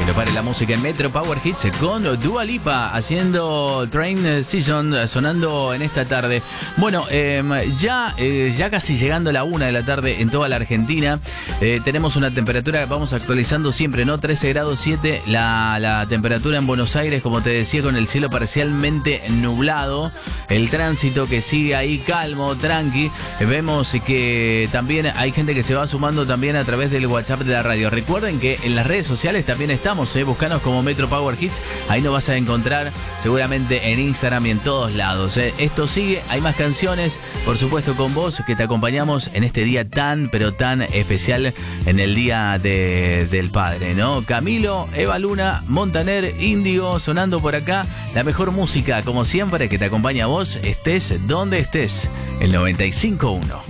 Prepare la música en Metro Power Hits con Dua Lipa haciendo Train Season sonando en esta tarde. Bueno, ya casi llegando a la 1 de la tarde en toda la Argentina. Tenemos una temperatura, vamos actualizando siempre, ¿no? 13 grados 7 la temperatura en Buenos Aires, como te decía, con el cielo parcialmente nublado. El tránsito que sigue ahí calmo, tranqui. Vemos que también hay gente que se va sumando también a través del WhatsApp de la radio. Recuerden que en las redes sociales también estamos, buscanos como Metro Power Hits. Ahí nos vas a encontrar seguramente en Instagram y en todos lados. Esto sigue, hay más canciones, por supuesto con vos, que te acompañamos en este día tan, pero tan especial, en el Día del Padre, ¿no? Camilo, Eva Luna, Montaner, Índigo, sonando por acá. La mejor música, como siempre, que te acompaña a vos, estés donde estés. El 95.1.